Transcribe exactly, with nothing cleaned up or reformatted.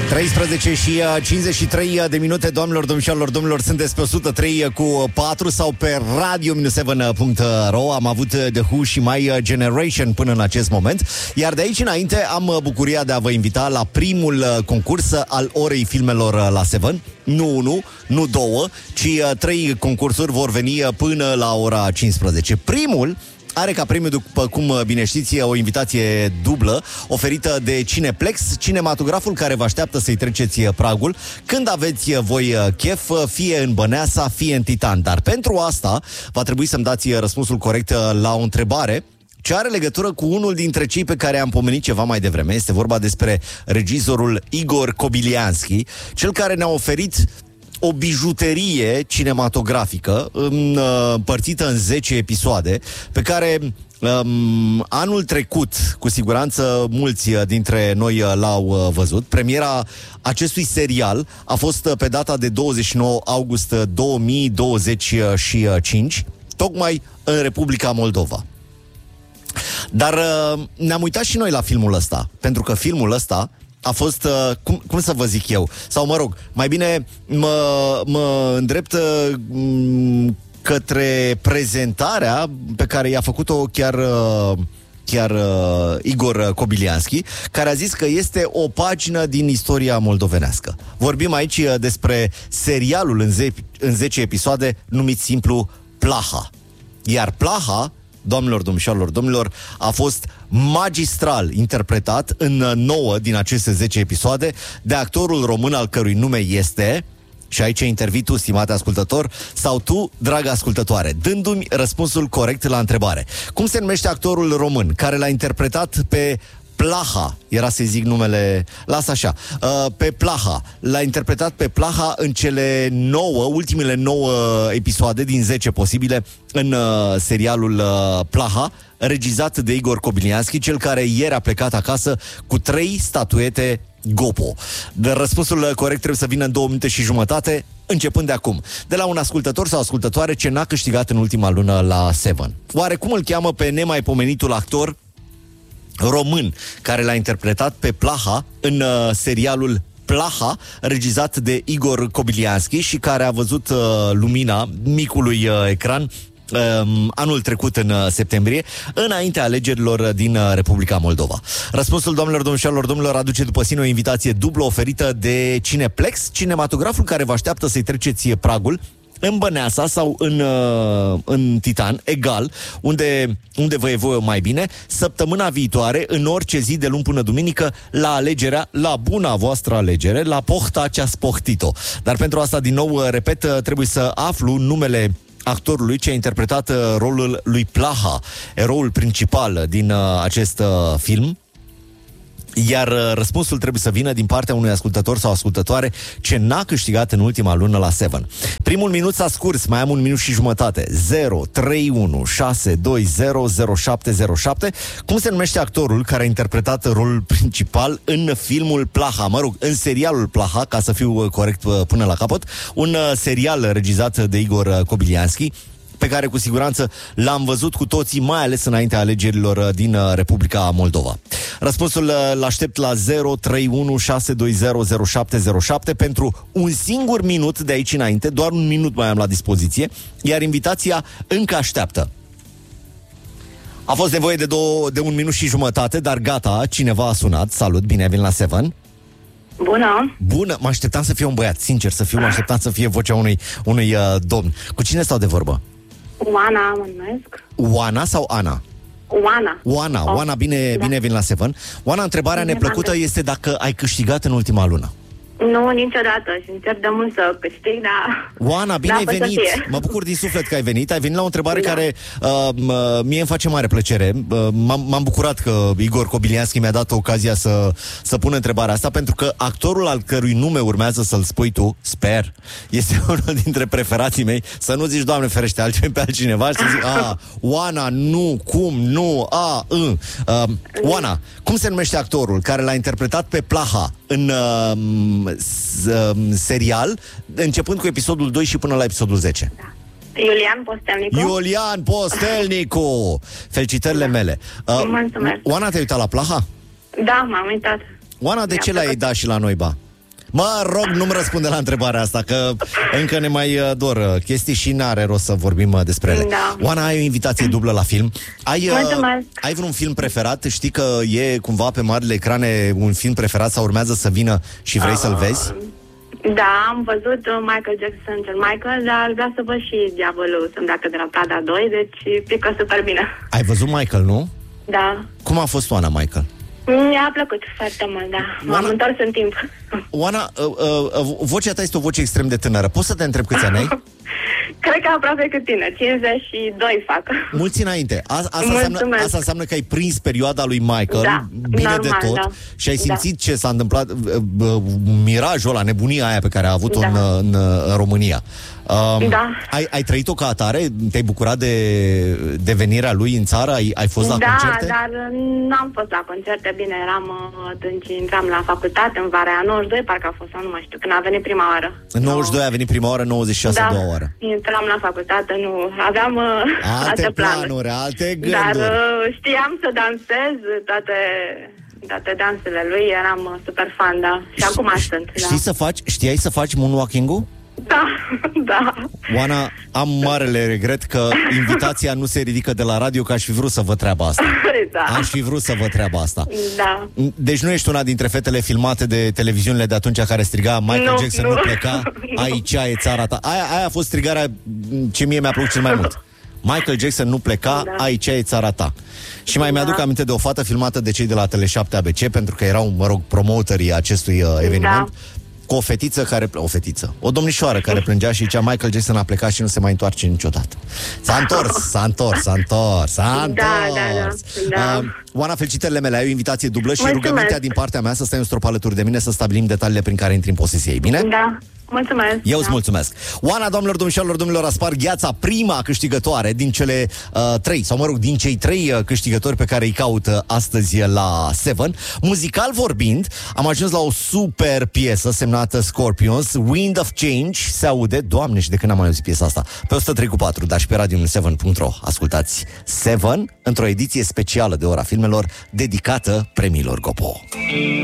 treisprezece și cincizeci și trei de minute, doamnelor, domnișoarelor, domnilor, sunteți pe o sută trei cu patru sau pe radio șapte punct ro. Am avut The Who și My Generation până în acest moment. Iar de aici înainte am bucuria de a vă invita la primul concurs al orei filmelor la șapte. Nu unu, nu două, ci trei concursuri vor veni până la ora cincisprezece. Primul are ca premiu, după cum bine știți, o invitație dublă oferită de Cineplex, cinematograful care vă așteaptă să-i treceți pragul când aveți voi chef, fie în Băneasa, fie în Titan. Dar pentru asta va trebui să-mi dați răspunsul corect la o întrebare ce are legătură cu unul dintre cei pe care am pomenit ceva mai devreme. Este vorba despre regizorul Igor Kobilianski, cel care ne-a oferit o bijuterie cinematografică împărțită în zece episoade, pe care um, anul trecut, cu siguranță, mulți dintre noi l-au văzut. Premiera acestui serial a fost pe data de douăzeci și nouă august două mii douăzeci și cinci, tocmai în Republica Moldova. Dar uh, ne-am uitat și noi la filmul ăsta, pentru că filmul ăsta a fost, uh, cum, cum să vă zic eu, sau mă rog, mai bine mă, mă îndrept uh, către prezentarea pe care i-a făcut-o chiar, uh, chiar uh, Igor Kobilianski, care a zis că este o pagină din istoria moldovenească. Vorbim aici uh, despre serialul în, ze- în zece episoade numit simplu Plaha. Iar Plaha, doamnelor, domnișoarelor, domnilor, a fost magistral interpretat în nouă din aceste zece episoade de actorul român al cărui nume este, și aici intervii tu, stimate ascultător, sau tu, dragă ascultătoare, dându-mi răspunsul corect la întrebare. Cum se numește actorul român care l-a interpretat pe Plaha, era să zic numele, lasă așa, uh, pe Plaha, l-a interpretat pe Plaha în cele nouă, ultimele nouă episoade din zece posibile în uh, serialul uh, Plaha, regizat de Igor Kobilianski, cel care ieri a plecat acasă cu trei statuete Gopo. De răspunsul corect trebuie să vină în două minute și jumătate, începând de acum. De la un ascultător sau ascultătoare ce n-a câștigat în ultima lună la șapte. Oare cum îl cheamă pe nemaipomenitul actor român care l-a interpretat pe Plaha în uh, serialul Plaha, regizat de Igor Kobilianski și care a văzut uh, lumina micului uh, ecran Um, anul trecut în uh, septembrie, înaintea alegerilor din uh, Republica Moldova. Răspunsul, doamnelor, domnișoarelor, domnilor, aduce după sine o invitație dublă oferită de Cineplex, cinematograful care vă așteaptă să-i treceți pragul în Băneasa sau în, uh, în Titan, egal, unde, unde vă e voie mai bine, săptămâna viitoare, în orice zi de luni până duminică, la alegerea, la buna voastră alegere, la pohta ce-a spohtit-o. Dar pentru asta, din nou, repet, trebuie să aflu numele actorului ce a interpretat uh, rolul lui Plaha, eroul principal din uh, acest uh, film. Iar uh, răspunsul trebuie să vină din partea unui ascultător sau ascultătoare ce n-a câștigat în ultima lună la șapte. Primul minut s-a scurs, mai am un minut și jumătate. zero trei unu șase doi zero zero șapte zero șapte. Cum se numește actorul care a interpretat rolul principal în filmul Plaha? Mă rog, în serialul Plaha, ca să fiu corect până la capăt. Un uh, serial regizat de Igor Kobilianski, pe care cu siguranță l-am văzut cu toții, mai ales înaintea alegerilor din Republica Moldova. Răspunsul l-aștept la zero trei unu șase doi zero zero șapte zero șapte pentru un singur minut de aici înainte, doar un minut mai am la dispoziție, iar invitația încă așteaptă. A fost nevoie de, două, de un minut și jumătate, dar gata, cineva a sunat. Salut, bine ai venit la Seven. Bună! Bună! Mă așteptam să fie un băiat, sincer să fiu, mă așteptam să fie vocea unui, unui uh, domn. Cu cine stau de vorbă? Oana mă numesc. Oana sau Ana? Oana. Oana, Oh. Oana, bine, Da. bine vin la Seven. Oana, întrebarea Bine, neplăcută am este dacă ai câștigat în ultima lună. Nu, niciodată și încerc de mult să câștig, dar... Oana, bine Da, ai poate să venit. fie. Mă bucur din suflet că ai venit. Ai venit la o întrebare Da. care uh, m- mie îmi face mare plăcere. Uh, m-am, m-am bucurat că Igor Kobilianski mi-a dat ocazia să, să pun întrebarea asta, pentru că actorul al cărui nume urmează să-l spui tu, sper, este unul dintre preferații mei. Să nu zici, Doamne ferește, altceva pe altcineva și să zic, a, Oana, nu, cum, nu, a, în. Uh, Oana, cum se numește actorul care l-a interpretat pe Plaha în uh, s- uh, serial, începând cu episodul doi și până la episodul zece? Iulian Postelnicu. Iulian Postelnicu! Felicitările Da. mele. Uh, Mulțumesc. Oana, te-ai uitat la Plaha? Da, m-am uitat. Oana, de Mi-a ce l-ai plăcut. dat și la noi, ba? Mă rog, nu-mi răspunde la întrebarea asta, că încă ne mai uh, dor chestii și n-are rost să vorbim uh, despre ele. Da. Oana, ai o invitație dublă la film. Ai, uh, Mulțumesc. ai vreun film preferat? Știi că e cumva pe marile ecrane un film preferat sau urmează să vină și vrei uh, să-l vezi? Da, am văzut uh, Michael Jackson, cel Michael, dar vreau să văd și Diavolul să-mi dacă de la Prada doi, deci pică super bine. Ai văzut Michael, nu? Da. Cum a fost, Oana, Michael? Mi-a plăcut foarte mult, da. M-am Oana... întors în timp. Oana, uh, uh, vocea ta este o voce extrem de tânără. Poți să te întreb câți ani ai? Cred că aproape cât tine, cincizeci și doi fac. Mulți înainte. A, asta, înseamnă, asta înseamnă că ai prins perioada lui Michael, da, bine normal, de tot, da. și ai simțit da. ce s-a întâmplat, mirajul ăla, nebunia aia pe care a avut-o da. în, în, în România. Um, da. ai, ai trăit-o ca atare? Te-ai bucurat de, de venirea lui în țară? Ai, ai fost la da, concerte? Da, dar n-am fost la concerte. Bine, eram atunci, intram la facultate în vara aia nouăzeci și doi, parcă a fost, sau nu mai știu, când a venit prima oară. În nouăzeci și doi a venit prima oară, nouăzeci și șase da, a doua oară. intram la facultate, nu, aveam alte, alte planuri. planuri. Alte gânduri. Dar știam să dansez toate... toate dansele lui, eram super fan, da. Și Ș- acum sunt, da. Știi să faci, știai să faci moonwalking-ul? Da, da. Oana, am marele regret că invitația nu se ridică de la radio, că aș fi vrut să văd treaba asta. Da. Aș fi vrut să văd treaba asta. Da. Deci nu ești una dintre fetele filmate de televiziunile de atunci care striga Michael nu, Jackson nu, nu pleca, nu. Aici e țara ta. Aia, aia a fost strigarea ce mie mi-a plăcut cel mai mult. Michael Jackson nu pleca, da. Aici e țara ta. Și mai da. mi-aduc aminte de o fată filmată de cei de la Tele șapte A B C, pentru că erau, mă rog, promoterii acestui uh, eveniment. Da. Cu o fetiță care... O fetiță. O domnișoară care plângea și zicea Michael Jackson a plecat și nu se mai întoarce niciodată. S-a întors, s-a întors, s-a întors, s-a întors. Da, da, da. da. Uh, Oana, felicitările mele, ai o invitație dublă și Mulțumesc. Rugămintea din partea mea să stai un strop alături de mine să stabilim detaliile prin care intri în posesie ei, bine? Da. Mulțumesc. Eu îți da. mulțumesc. Oana, doamnelor, domnișoarelor, domnilor, a spart gheața, prima câștigătoare din cele uh, trei, sau mă rog, din cei trei uh, câștigători pe care îi caut uh, astăzi la Seven. Muzical vorbind, am ajuns la o super piesă semnată Scorpions, Wind of Change, se aude, Doamne, și de când am mai auzit piesa asta, pe o sută trei cu patru, dar și pe radio seven punct ro. Ascultați Seven într-o ediție specială de Ora Filmelor dedicată premiilor Gopo.